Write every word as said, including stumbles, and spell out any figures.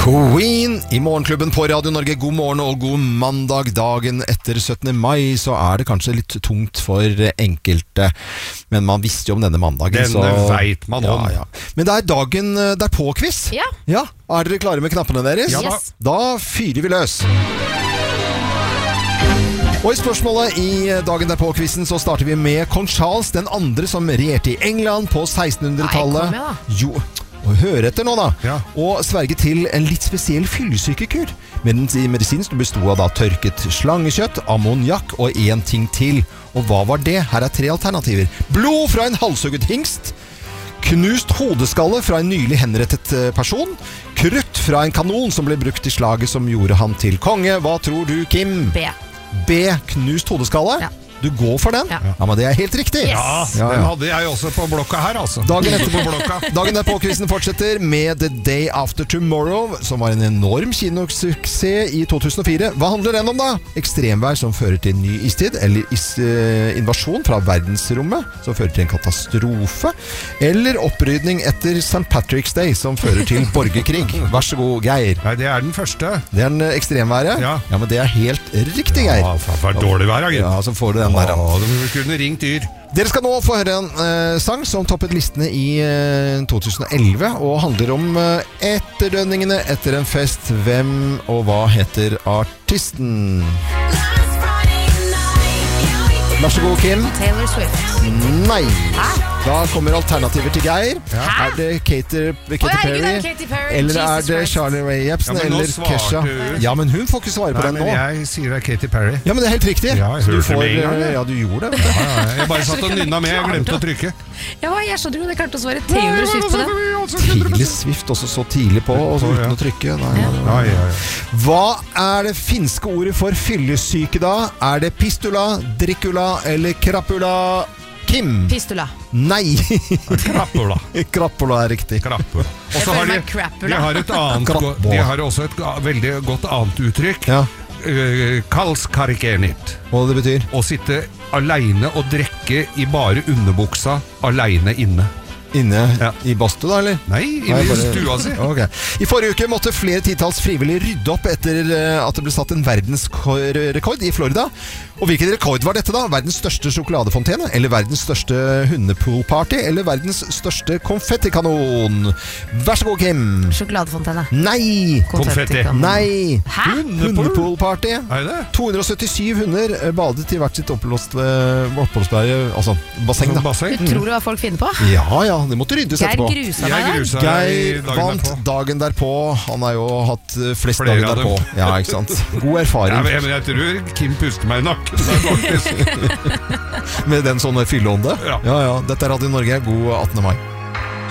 Queen i Morgenklubben på Radio Norge. God morgen og god mandag. Dagen etter syttende mai så er det kanskje litt tungt for enkelte. Men man visste jo om denne mandagen. Denne så... vet man om. Ja, ja. Men det er dagen derpå-quiz. Ja. Ja. Er dere klare med knappene deres? Ja, da. Yes. Da fyrer vi løs. Og i spørsmålet i dagen derpå-quizen så starter vi med Kong Charles den andre som regjerte i England på sekstenhundretallet. Nei, kom igjen Jo, og hør etter nå da. Ja. Og sverge til en litt spesiell fyllesykekur. Medisinen som bestod av da tørket slangekjøtt, ammoniakk og en ting til. Og hva var det? Her er tre alternativer. Blod fra en halshugget hingst. Knust hodeskalle fra en nylig henrettet person. Krutt fra en kanon som ble brukt i slaget som gjorde han til konge. Hva tror du, Kim? B. B. Knust hodeskalle? Ja. Du går for den? Ja. Ja, men det er helt riktig. Yes. Ja, Ja, den ja. hadde jeg også på blokka her, altså. Dagen etter på blokka. Dagen derpå-quizen fortsetter med The Day After Tomorrow, som var en enorm kinosuksess i to tusen og fire. Hva handler den om da? Ekstremvær som fører til ny istid, eller is, eh, invasjon fra verdensrommet, som fører til en katastrofe, eller opprydning etter Saint Patrick's Day, som fører til borgerkrig. Vær så god, Geir. Nei, det er den første. Det er den ekstremværet? Ja. Ja, men det er helt riktig, Geir. Ja, for for dårlig vær, gitt. Ja, så får du den der. Å, du kunne ringt dyr. Dere skal nå få høre en eh, sang som toppet listene i eh, to tusen og elleve, og handler om eh, etterdønningene etter en fest. Hvem og hva heter artisten? Vær så god, Kim. Taylor Swift. Nei. Hæ? Da kommer alternativer til Geir. Hæ? Er det Katy, Katy Å, jeg er ikke Perry? den Katy Perry. Eller er Jesus det Christ. Charlie Rae Jepsen? Ja, men nå eller svarte Kesha? du. Ja, men hun får ikke svare på Nei, den men nå. jeg sier det er Katy Perry. Ja, men det er helt riktig. Ja, jeg Så du hørte får, med en gang, eh, det. ja, du gjorde det. Ja, ja, jeg bare satt og nynna med, jeg glemte å trykke. Ja, jeg skjønner jo det klarte å svare Taylor Swift på det. Tidlig Swift også så tidlig på, og så uten å trykke. Nei, nei, nei. Ja, ja, ja. Hva er det finske ordet for fyllesyke da? Er det pistula, drikkula eller krapula? Kim? Pistula. Nei! Krappula. Krapula er riktig. Krappula. Og så Jeg føler har de, meg crappula. de har et annet go- Krappula. De har også et ga- veldig godt annet uttrykk. Ja, Uh, Kalskarikernit. og det betyr? Å sitte alene og drikke i bare underbuksa alene inne. Inne Ja. i badstue da, eller? Nei, Nei, inne i bare- stua si. Ok. I forrige uke måtte flere titalls frivillige rydde opp etter eh, at det ble satt en verdensrekord i Florida. Og hvilken rekord var dette da? Verdens største sjokoladefontene? Eller verdens største hundepoolparty? Eller verdens største konfettikanon? Vær så god, Kim. Sjokoladefontene. Nei! Konfetti. Nei! Hæ? Hundepoolparty. Er det det? to hundre og syttisyv hunder eh, badet i hvert sitt oppblåste oppholdsbære, altså basseng da. Basseng? Tror du hva folk finner på? Ja, ja, det måtte ryddes Geir etterpå. grusa Jeg meg der. grusa i Geir dagen vant derpå. dagen derpå. Han har jo hatt eh, flest Flere dager av derpå. dem. Ja, ikke sant? God Ja, erfaring men jeg, men jeg tror Kim puster meg i nakken der, faktisk. med den sånne fylleånde. Ja. Ja, ja. Dette er Radio Norge. God attende mai.